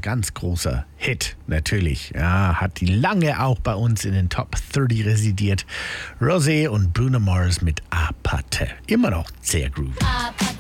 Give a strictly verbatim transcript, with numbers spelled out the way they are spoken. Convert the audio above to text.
ganz großer Hit, natürlich. Ja, hat die lange auch bei uns in den Top dreißig residiert. Rosé und Bruno Mars mit Apathe. Immer noch sehr groovy.